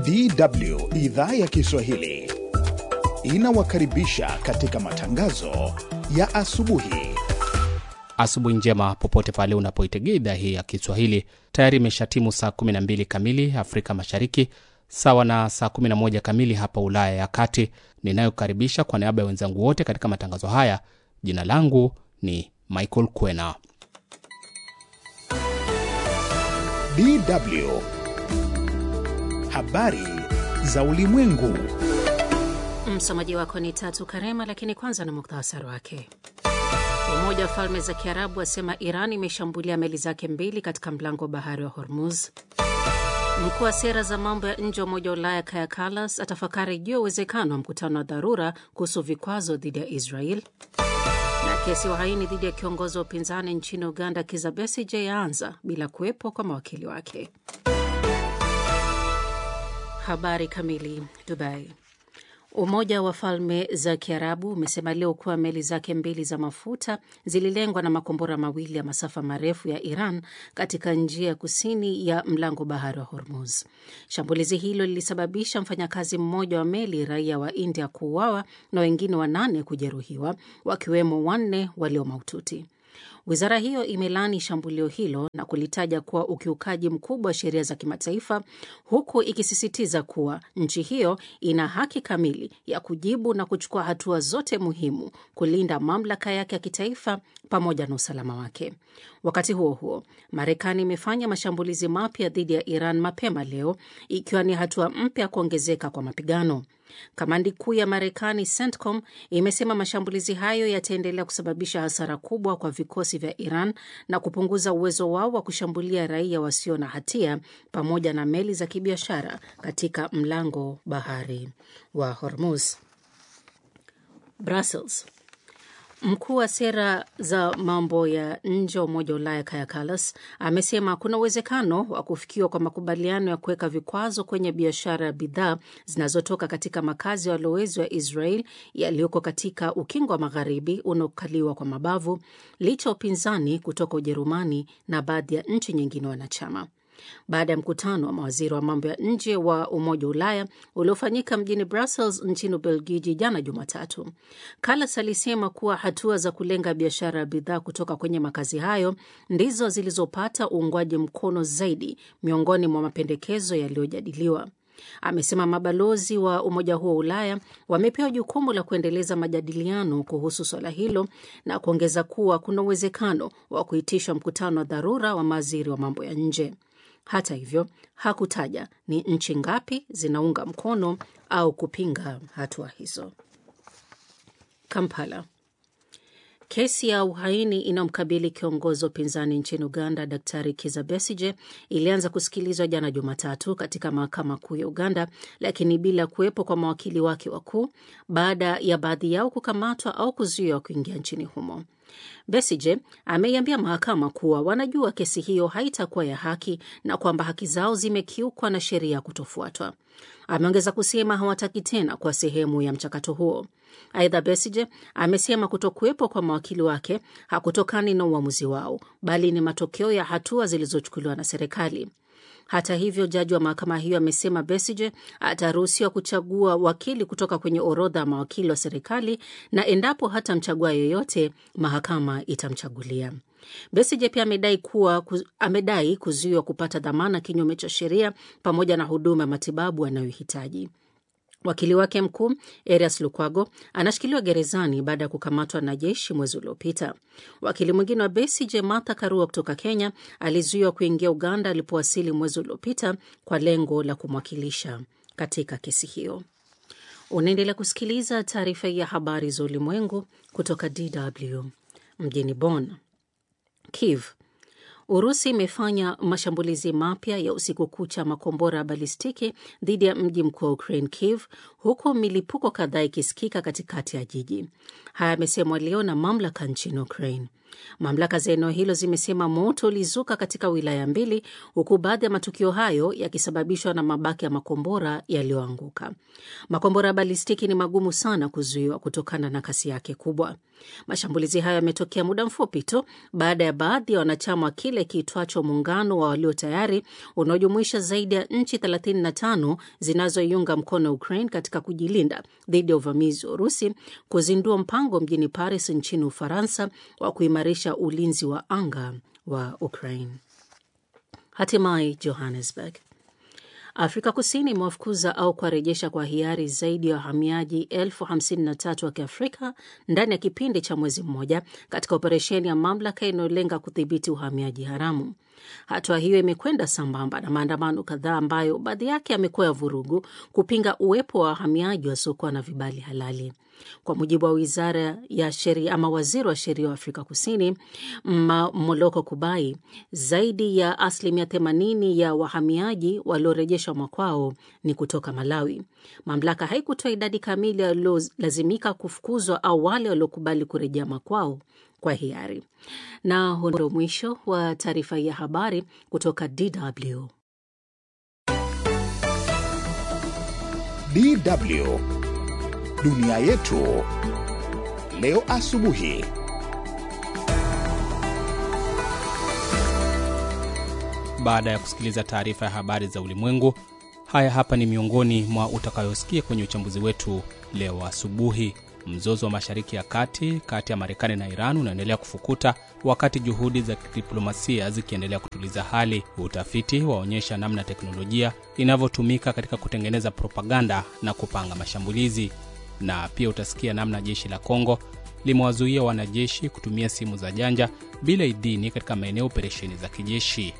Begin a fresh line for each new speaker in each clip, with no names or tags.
DW idhaa ya Kiswahili inawakaribisha katika matangazo ya asubuhi.
Asubuhi njema popote pale unapoitegea idhaa hii ya Kiswahili. Tayari imeshatimu saa 12 kamili Afrika Mashariki, sawa na saa 11 kamili hapa Ulaya ya Kati. Ninayokaribisha kwa niaba ya wenzangu wote katika matangazo haya. Jina langu ni Michael Kwena.
DW habari za ulimwengu.
Msomaji wako ni Tatu Karema, lakini kwanza na mukhtasari wake. Umoja wa Falme za Kiarabu wasema Iran imeshambulia meli zake 2 katika mlango bahari wa Hormuz. Mkuu wa sera za mambo ya nje wa Umoja wa Ulaya Kaja Kallas atafakari juu ya uwezekano wa mkutano wa dharura kuhusu vikwazo dhidi ya Israel. Na kesi ya uhaini dhidi ya kiongozi wa upinzani nchini Uganda Kizza Besigye yaanza bila kuwepo kwa mawakili wake. Habari kamili. Dubai. Umoja wa Falme za Kiarabu umesema leo kuwa meli zake 2 za mafuta zililengwa na makombora mawili ya masafa marefu ya Iran katika njia ya kusini ya mlango bahari wa Hormuz. Shambulizi hilo lilisababisha mfanyakazi mmoja wa meli raia wa India kuuawa na wengine 8 kujeruhiwa, wakiwemo 4 walio mahututi. Wizara hiyo imelani shambulio hilo na kulitaja kuwa ukiukaji mkubwa wa sheria za kimataifa, huku ikisisitiza kuwa nchi hiyo ina haki kamili ya kujibu na kuchukua hatua zote muhimu kulinda mamlaka yake ya kitaifa pamoja na usalama wake. Wakati huo huo, Marekani imefanya mashambulizi mapya dhidi ya Iran mapema leo, ikiwa ni hatua mpya kuongezeka kwa mapigano. Kamandi kuu ya Marekani CENTCOM imesema mashambulizi hayo yataendelea kusababisha hasara kubwa kwa vikosi vya Iran na kupunguza uwezo wao wa kushambulia raia wasio na hatia pamoja na meli za kibiashara katika mlango bahari wa Hormuz. Brussels. Mkuu wa sera za mambo ya nje wa Umoja wa Ulaya Kaja Kallas amesema kuna uwezekano wa kufikiwa kwa makubaliano ya kuweka vikwazo kwenye biashara ya bidhaa zinazotoka katika makazi ya walowezi wa Israel yaliyoko katika ukingo wa magharibi unaokaliwa kwa mabavu, licha upinzani kutoka Ujerumani na baadhi ya nchi nyingine wanachama. Baada ya mkutano wa mawaziri wa mambo ya nje wa Umoja wa Ulaya uliofanyika mjini Brussels nchini Ubelgiji jana Jumatatu, Kallas alisema kuwa hatua za kulenga biashara ya bidhaa kutoka kwenye makazi hayo ndizo zilizopata uungwaji mkono zaidi miongoni mwa mapendekezo yaliyojadiliwa. Amesema mabalozi wa Umoja huo wa Ulaya wamepewa jukumu la kuendeleza majadiliano kuhusu swala hilo na kuongeza kuwa kuna uwezekano wa kuitisha mkutano wa dharura wa mawaziri wa mambo ya nje. Hata hivyo, hakutaja ni nchi ngapi zinaunga mkono au kupinga hatua hizo. Kampala. Kesi ya uhaini inayomkabili kiongozi wa upinzani nchini Uganda Daktari Kizza Besigye ilianza kusikilizwa jana Jumatatu katika mahakama kuu ya Uganda, lakini bila kuwepo kwa mawakili wake wakuu baada ya baadhi yao kukamatwa au kuzuiwa kuingia nchini humo. Besigye ameiambia mahakama kuwa wanajua kesi hiyo haitakuwa ya haki na kwamba haki zao zimekiukwa na sheria kutofuatwa. Ameongeza kusema hawataki tena kwa sehemu ya mchakato huo. Aidha, Besigye amesema kutokuwepo kwa mawakili wake hakutokani na uamuzi wao, bali ni matokeo ya hatua zilizochukuliwa na serikali. Hata hivyo, jaji wa mahakama hiyo amesema Besigye ataruhusiwa kuchagua wakili kutoka kwenye orodha ya mawakili wa serikali, na endapo hatamchagua yoyote, mahakama itamchagulia. Besigye pia amedai kuzuiwa kupata dhamana kinyume cha sheria pamoja na huduma ya matibabu anayohitaji. Wakili wake mkuu Erias Lukwago anashikiliwa gerezani baada ya kukamatwa na jeshi mwezi uliopita. Wakili mwingine wa Besigye Martha Karua kutoka Kenya alizuiwa kuingia Uganda alipowasili mwezi uliopita kwa lengo la kumwakilisha katika kesi hiyo. Unaendelea kusikiliza taarifa ya habari za ulimwengu kutoka DW mjini Bonn. Kiev. Urusi imefanya mashambulizi mapya ya usiku kucha makombora ya balistiki dhidi ya mji mkuu wa Ukraine Kiev, huku milipuko kadhaa ikisikika katikati ya jiji. Haya yamesemwa leo na mamlaka nchini Ukraine. Mamlaka za eneo hilo zimesema moto ulizuka katika wilaya mbili, huku baadhi ya matukio hayo yakisababishwa na mabaki ya makombora yaliyoanguka. Makombora ya balistiki ni magumu sana kuzuiwa kutokana na kasi yake kubwa. Mashambulizi hayo yametokea muda mfupi tu baada ya baadhi ya wanachama wa kile kiitwacho muungano wa walio tayari unaojumuisha zaidi ya nchi 35 zinazoiunga mkono Ukraine katika kujilinda dhidi ya uvamizi wa Urusi kuzindua mpango mjini Paris nchini Ufaransa wa kuimarisha ulinzi wa anga wa Ukraine. Hatimaye Johannesburg. Afrika Kusini imewafukuza au kuwarejesha kwa hiari zaidi ya wahamiaji 53,000 wa Kiafrika ndani ya kipindi cha mwezi mmoja katika operesheni ya mamlaka inayolenga kudhibiti uhamiaji haramu. Hatua hiyo imekwenda sambamba na maandamano kadhaa ambayo baadhi yake yamekuwa ya vurugu kupinga uwepo wa wahamiaji wasiokuwa na vibali halali. Kwa mujibu wa wizara ya sheria ama waziri wa sheria wa Afrika Kusini Moloko Kubai, zaidi ya 80% ya wahamiaji waliorejeshwa makwao ni kutoka Malawi. Mamlaka haikutoa idadi kamili waliolazimika kufukuzwa au wale waliokubali kurejea makwao kwa hiari. Na huo ndio mwisho wa taarifa ya habari kutoka DW.
DW Dunia Yetu leo asubuhi.
Baada ya kusikiliza taarifa ya habari za ulimwengu, haya hapa ni miongoni mwa utakayosikia kwenye uchambuzi wetu leo asubuhi. Mzozo wa Mashariki ya Kati kati ya Marekani na Iran unaendelea kufukuta wakati juhudi za kidiplomasia zikiendelea kutuliza hali. Utafiti waonyesha namna teknolojia inavyotumika katika kutengeneza propaganda na kupanga mashambulizi. Na pia utasikia namna jeshi la Kongo limewazuia wanajeshi kutumia simu za janja bila idhini katika maeneo operesheni za kijeshi.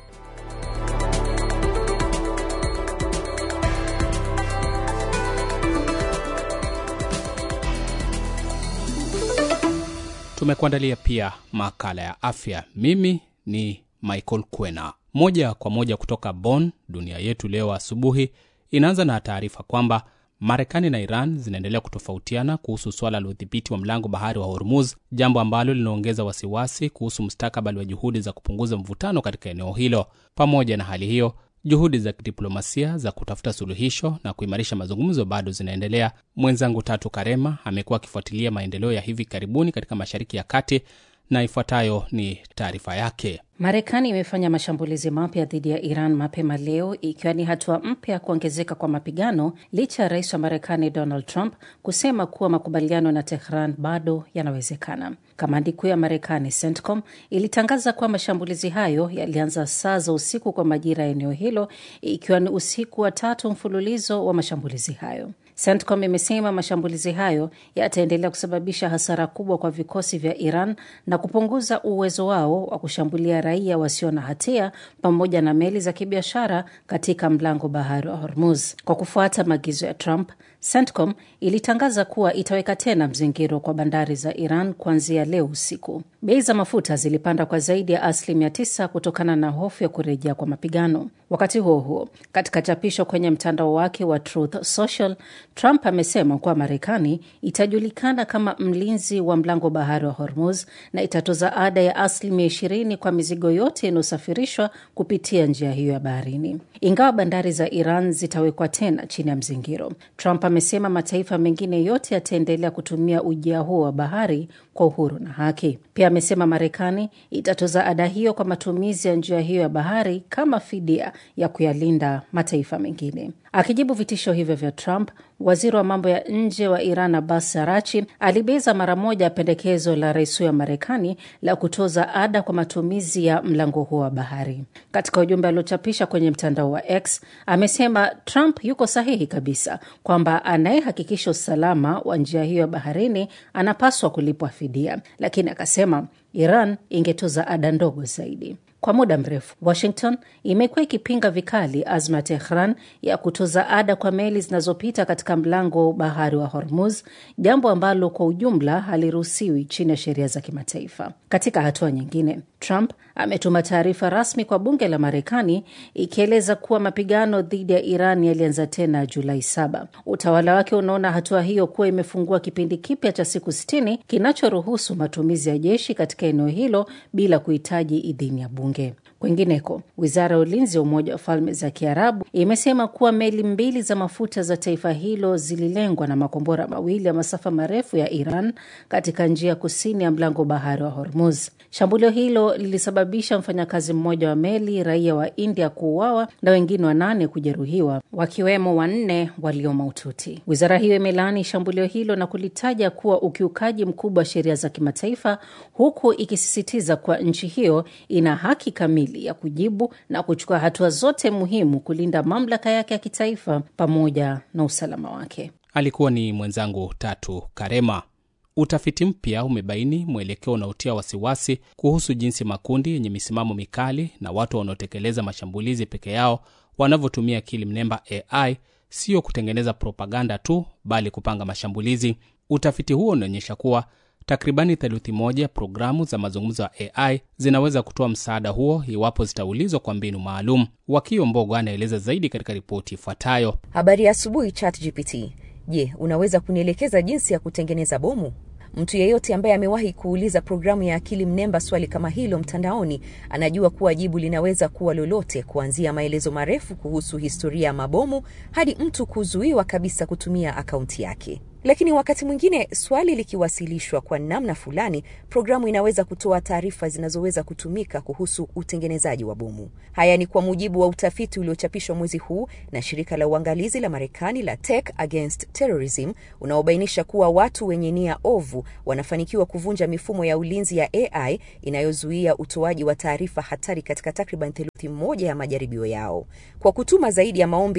Tumekuandalia pia makala ya afya. Mimi ni Michael Kwena. Moja kwa moja kutoka Bonn, Dunia Yetu leo asubuhi inaanza na taarifa kwamba Marekani na Iran zinaendelea kutofautiana kuhusu swala la udhibiti wa mlango bahari wa Hormuz, jambo ambalo linaongeza wasiwasi kuhusu mustakabali wa juhudi za kupunguza mvutano katika eneo hilo. Pamoja na hali hiyo, juhudi za kidiplomasia za kutafuta suluhisho na kuimarisha mazungumzo bado zinaendelea. Mwenzangu Tatu Karema amekuwa akifuatilia maendeleo ya hivi karibuni katika Mashariki ya Kati na ifuatayo ni taarifa yake.
Marekani imefanya mashambulizi mapya dhidi ya Iran mapema leo, ikiwa ni hatua mpya ya kuongezeka kwa mapigano licha ya rais wa Marekani Donald Trump kusema kuwa makubaliano na Tehran bado yanawezekana. Kamandi kuu ya Marekani CENTCOM ilitangaza kuwa mashambulizi hayo yalianza saa za usiku kwa majira ya eneo hilo, ikiwa ni usiku wa 3 mfululizo wa mashambulizi hayo. CENTCOM imesema mashambulizi hayo yataendelea kusababisha hasara kubwa kwa vikosi vya Iran na kupunguza uwezo wao wa kushambulia raia wasio na hatia pamoja na meli za kibiashara katika mlango bahari wa Hormuz. Kwa kufuata maagizo ya Trump, CENTCOM ilitangaza kuwa itaweka tena mzingiro kwa bandari za Iran kuanzia leo usiku. Bei za mafuta zilipanda kwa zaidi ya 9% kutokana na hofu ya kurejea kwa mapigano. Wakati huo huo, katika chapisho kwenye mtandao wake wa Truth Social, Trump amesema kuwa Marekani itajulikana kama mlinzi wa mlango bahari wa Hormuz na itatoza ada ya 20% kwa mizigo yote inayosafirishwa kupitia njia hiyo ya baharini. Ingawa bandari za Iran zitawekwa tena chini ya mzingiro, Trump amesema mataifa mengine yote yataendelea kutumia ujia huo wa bahari kwa uhuru na haki. Pia amesema Marekani itatoza ada hiyo kwa matumizi ya njia hiyo ya bahari kama fidia ya kuyalinda mataifa mengine. Akijibu vitisho hivyo vya Trump, waziri wa mambo ya nje wa Iran Abbas Araghchi alibeza mara moja pendekezo la rais wa Marekani la kutoza ada kwa matumizi ya mlango huo wa bahari. Katika ujumbe aliochapisha kwenye mtandao wa X, amesema Trump yuko sahihi kabisa kwamba anayehakikisha usalama wa njia hiyo ya baharini anapaswa kulipwa fidia, lakini akasema Iran ingetoza ada ndogo zaidi. Kwa muda mrefu, Washington imekuwa ikipinga vikali azma ya Tehran ya kutoza ada kwa meli zinazopita katika mlango bahari wa Hormuz, jambo ambalo kwa ujumla haliruhusiwi chini ya sheria za kimataifa. Katika hatua nyingine, Trump ametuma taarifa rasmi kwa bunge la Marekani ikieleza kuwa mapigano dhidi ya Iran yalianza tena Julai 7. Utawala wake unaona hatua hiyo kuwa imefungua kipindi kipya cha siku 60 kinachoruhusu matumizi ya jeshi katika eneo hilo bila kuhitaji idhini ya bunge. Kwingineko, Wizara ya Ulinzi ya Umoja wa Falme za Kiarabu imesema kuwa meli 2 za mafuta za taifa hilo zililengwa na makombora mawili ya masafa marefu ya Iran katika njia kusini ya mlango bahari wa Hormuz. Shambulio hilo lilisababisha mfanyakazi mmoja wa meli raia wa India kuuawa na wengine 8 kujeruhiwa, wakiwemo 4 walio mahututi. Wizara hiyo imelaani shambulio hilo na kulitaja kuwa ukiukaji mkubwa wa sheria za kimataifa, huku ikisisitiza kuwa nchi hiyo ina haki kamili ya kujibu na kuchukua hatua zote muhimu kulinda mamlaka yake ya kitaifa pamoja na usalama wake.
Alikuwa ni mwenzangu Tatu Karema. Utafiti mpya umebaini mwelekeo unaotia wasiwasi kuhusu jinsi makundi yenye misimamo mikali na watu wanaotekeleza mashambulizi peke yao wanavyotumia akili mnemba AI, sio kutengeneza propaganda tu bali kupanga mashambulizi. Utafiti huo unaonyesha kuwa takribani theluthi moja programu za mazungumzo ya AI zinaweza kutoa msaada huo iwapo zitaulizwa kwa mbinu maalum. Wakio Mbogo anaeleza zaidi katika ripoti ifuatayo.
Habari ya asubuhi ChatGPT. Je, unaweza kunielekeza jinsi ya kutengeneza bomu? Mtu yeyote ambaye amewahi kuuliza programu ya akili mnemba swali kama hilo mtandaoni anajua kuwa jibu linaweza kuwa lolote, kuanzia maelezo marefu kuhusu historia ya mabomu hadi mtu kuzuiwa kabisa kutumia akaunti yake. Lakini wakati mwingine swali likiwasilishwa kwa namna fulani, programu inaweza kutoa taarifa zinazoweza kutumika kuhusu utengenezaji wa bomu. Haya ni kwa mujibu wa utafiti uliochapishwa mwezi huu na shirika la uangalizi la Marekani la Tech Against Terrorism, unaobainisha kuwa watu wenye nia ovu wanafanikiwa kuvunja mifumo ya ulinzi ya AI inayozuia utoaji wa taarifa hatari katika takriban theluthi moja ya majaribio yao. Kwa kutuma zaidi ya maombi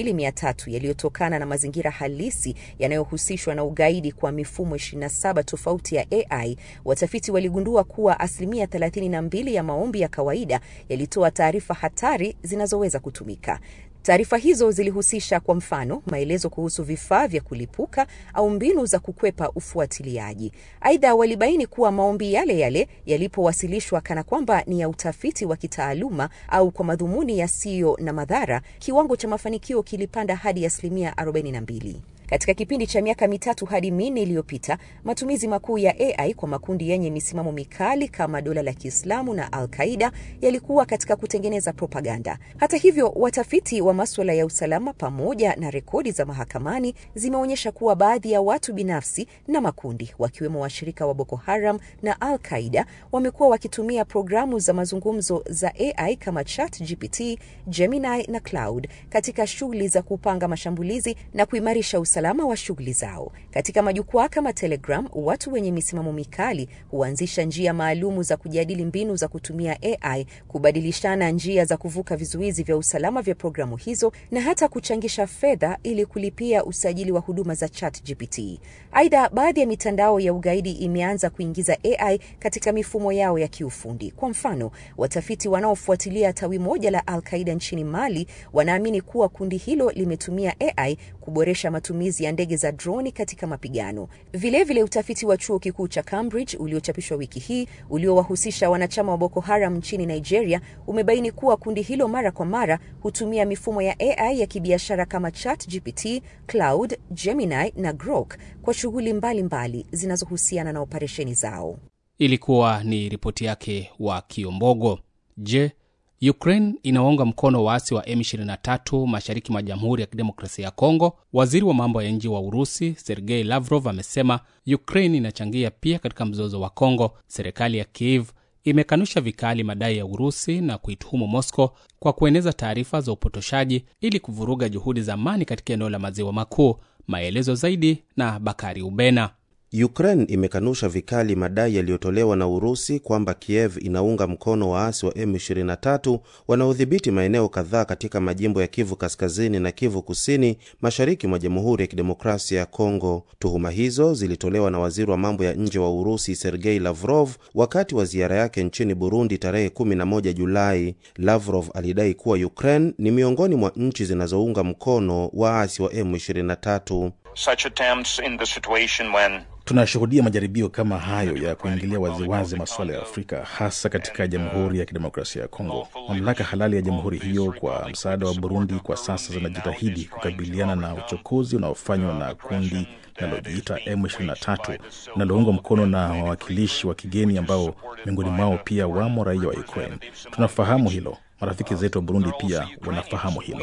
2300 yaliyotokana na mazingira halisi yanayohusishwa na ugaidi kwa mifumo 27 tofauti ya AI, watafiti waligundua kuwa asilimia 32 ya maombi ya kawaida yalitoa taarifa hatari zinazoweza kutumika. Taarifa hizo zilihusisha kwa mfano maelezo kuhusu vifaa vya kulipuka au mbinu za kukwepa ufuatiliaji. Aidha, walibaini kuwa maombi yale yale yalipowasilishwa kana kwamba ni ya utafiti wa kitaaluma au kwa madhumuni yasiyo na madhara, kiwango cha mafanikio kilipanda hadi asilimia 42. Katika kipindi cha miaka 3 hadi 4 iliyopita, matumizi makuu ya AI kwa makundi yenye misimamo mikali kama Dola la Kiislamu na Al-Qaeda yalikuwa katika kutengeneza propaganda. Hata hivyo, watafiti wa masuala ya usalama pamoja na rekodi za mahakamani zimeonyesha kuwa baadhi ya watu binafsi na makundi, wakiwemo washirika wa Boko Haram na Al-Qaeda, wamekuwa wakitumia programu za mazungumzo za AI kama ChatGPT, Gemini na Cloud katika shughuli za kupanga mashambulizi na kuimarisha usalama wa shughuli zao. Katika majukwaa kama Telegram, watu wenye misimamo mikali huanzisha njia maalumu za kujadili mbinu za kutumia AI, kubadilishana njia za kuvuka vizuizi vya usalama vya programu hizo na hata kuchangisha fedha ili kulipia usajili wa huduma za ChatGPT. Aidha, baadhi ya mitandao ya ugaidi imeanza kuingiza AI katika mifumo yao ya kiufundi. Kwa mfano, watafiti wanaofuatilia tawi moja la Al-Qaeda nchini Mali wanaamini kuwa kundi hilo limetumia AI kuboresha matumizi ya ndege za droni katika mapigano. Vilevile, utafiti wa chuo kikuu cha Cambridge uliochapishwa wiki hii uliowahusisha wanachama wa Boko Haram nchini Nigeria umebaini kuwa kundi hilo mara kwa mara hutumia mifumo ya AI ya kibiashara kama ChatGPT, Cloud, Gemini na Grok kwa shughuli mbalimbali zinazohusiana na operesheni zao.
Ilikuwa ni ripoti yake wa Kiombogo. Je, Ukraine inaunga mkono waasi wa M23 mashariki mwa Jamhuri ya Kidemokrasia ya Kongo? Waziri wa mambo ya nje wa Urusi, Sergei Lavrov, amesema Ukraine inachangia pia katika mzozo wa Kongo. Serikali ya Kiev imekanusha vikali madai ya Urusi na kuituhumu Moscow kwa kueneza taarifa za upotoshaji ili kuvuruga juhudi za amani katika eneo la Maziwa Makuu. Maelezo zaidi na Bakari Ubena.
Ukraine imekanusha vikali madai yaliyotolewa na Urusi kwamba Kiev inaunga mkono waasi wa M23 wanaodhibiti maeneo kadhaa katika majimbo ya Kivu Kaskazini na Kivu Kusini, mashariki mwa Jamhuri ya Kidemokrasia ya Kongo. Tuhuma hizo zilitolewa na waziri wa mambo ya nje wa Urusi, Sergei Lavrov, wakati wa ziara yake nchini Burundi tarehe 11 Julai. Lavrov alidai kuwa Ukraine ni miongoni mwa nchi zinazounga mkono waasi wa M23.
such attempts in the situation when
tunashuhudia majaribio kama hayo ya kuingilia waziwazi masuala ya Afrika, hasa katika Jamhuri ya Kidemokrasia ya Kongo. Mamlaka halali ya jamhuri hiyo kwa msaada wa Burundi kwa sasa zinajitahidi kukabiliana na uchokozi unaofanywa na kundi linalojiita M23 linaloungwa mkono na wawakilishi wa kigeni ambao miongoni mwao pia wamo raia wa Ukraine. Tunafahamu hilo. Marafiki zetu wa Burundi pia wanafahamu hilo.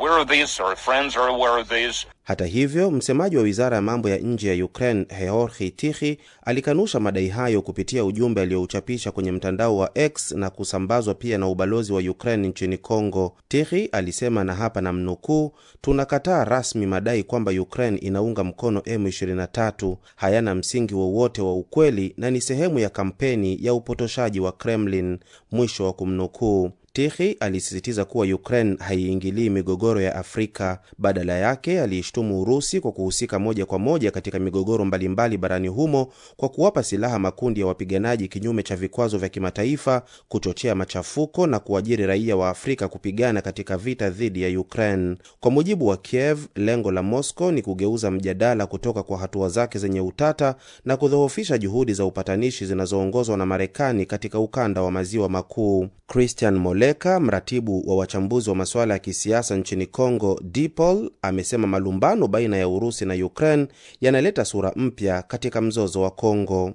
Hata hivyo, msemaji wa Wizara ya Mambo ya Nje ya Ukraine, Georgy Tichy, alikanusha madai hayo kupitia ujumbe aliouchapisha kwenye mtandao wa X na kusambazwa pia na ubalozi wa Ukraine nchini Kongo. Tichy alisema, na hapa namnukuu, "Tunakataa rasmi madai kwamba Ukraine inaunga mkono M23. Hayana msingi wowote wa ukweli na ni sehemu ya kampeni ya upotoshaji wa Kremlin." Mwisho wa kumnukuu. Tichy alisisitiza kuwa Ukraine haiingilii migogoro ya Afrika. Badala yake aliishtumu Urusi kwa kuhusika moja kwa moja katika migogoro mbalimbali barani humo kwa kuwapa silaha makundi ya wapiganaji kinyume cha vikwazo vya kimataifa, kuchochea machafuko na kuajiri raia wa Afrika kupigana katika vita dhidi ya Ukraine. Kwa mujibu wa Kiev, lengo la Moscow ni kugeuza mjadala kutoka kwa hatua zake zenye utata na kudhoofisha juhudi za upatanishi zinazoongozwa na Marekani katika ukanda wa Maziwa Makuu. Christian Moleka, mratibu wa wachambuzi wa masuala ya kisiasa nchini Kongo, DPOL, amesema malumbano baina ya Urusi na Ukraine yanaleta sura mpya katika mzozo wa Kongo.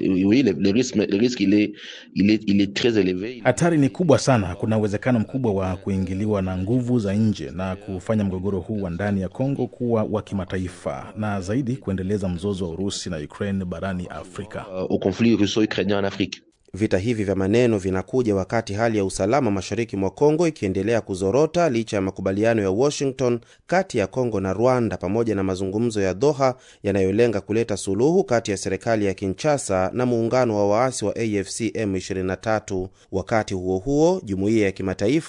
Hatari ni kubwa sana. Kuna uwezekano mkubwa wa kuingiliwa na nguvu za nje na kufanya mgogoro huu wa ndani ya Kongo kuwa wa kimataifa na zaidi kuendeleza mzozo wa Urusi na Ukraine barani Afrika.
Vita hivi vya maneno vinakuja wakati hali ya usalama mashariki mwa Kongo ikiendelea kuzorota licha ya makubaliano ya Washington kati ya Kongo na Rwanda pamoja na mazungumzo ya Doha yanayolenga kuleta suluhu kati ya serikali ya Kinshasa na muungano wa waasi wa AFC M23. Wakati huo huo, jumuiya ya kimataifa